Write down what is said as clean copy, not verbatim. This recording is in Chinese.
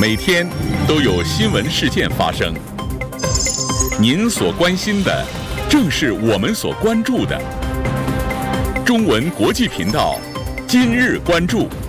每天都有新闻事件发生，您所关心的，正是我们所关注的。中文国际频道，今日关注。